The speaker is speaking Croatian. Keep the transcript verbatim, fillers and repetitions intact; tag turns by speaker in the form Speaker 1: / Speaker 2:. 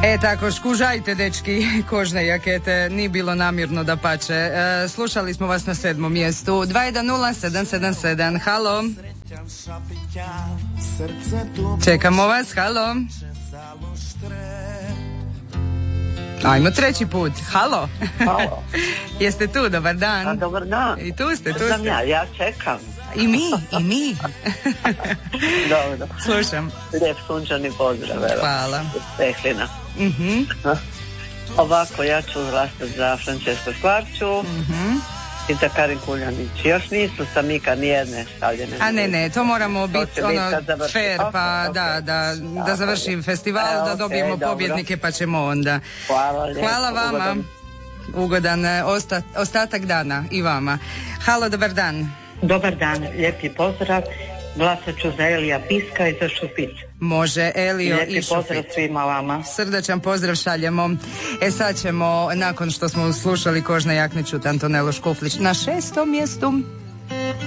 Speaker 1: E tako, škužajte dečki, kožne jakete, nije bilo namjerno da pače. E, slušali smo vas na sedmom mjestu. dva jedan nula sedam sedam sedam, halo. Čekamo vas, halo. Ajmo treći put, halo.
Speaker 2: Halo.
Speaker 1: Jeste tu, dobar dan.
Speaker 2: A, dobar dan.
Speaker 1: I tu ste, tu
Speaker 2: Sam
Speaker 1: ste.
Speaker 2: ja, ja čekam.
Speaker 1: I mi, i mi.
Speaker 2: Dobro.
Speaker 1: Slušam.
Speaker 2: Lijep sunčani pozdrav. Evo.
Speaker 1: Hvala.
Speaker 2: Iz Tehlina.
Speaker 1: Mhm.
Speaker 2: Ovako, ja ću glasati za Francesku Skvarču
Speaker 1: Mhm.
Speaker 2: i za Karin Kuljanić. Još nisu sa Mika nijedne stavljene.
Speaker 1: A ne, ne, to moramo
Speaker 2: To
Speaker 1: biti
Speaker 2: će biti
Speaker 1: ono
Speaker 2: kad završi.
Speaker 1: fair, pa
Speaker 2: Ok,
Speaker 1: da,
Speaker 2: ok.
Speaker 1: da, da
Speaker 2: Tako
Speaker 1: završi
Speaker 2: je.
Speaker 1: festival,
Speaker 2: E,
Speaker 1: da
Speaker 2: ok,
Speaker 1: dobijemo
Speaker 2: dobro.
Speaker 1: pobjednike, pa ćemo onda.
Speaker 2: Hvala lijepo.
Speaker 1: Hvala vama.
Speaker 2: Ugodan.
Speaker 1: Ugodan e, osta, ostatak dana i vama. Halo, dobar dan.
Speaker 3: Dobar dan, lijepi pozdrav. Glasat ću za Elija Piska i za Šupić.
Speaker 1: Može, Elio
Speaker 3: Lijepi
Speaker 1: i
Speaker 3: pozdrav
Speaker 1: Šufić.
Speaker 3: svima vama.
Speaker 1: Srdačan pozdrav šaljemo. E sad ćemo, nakon što smo slušali Kožne jakne, čuti Antonelu Škuflić na šestom mjestu.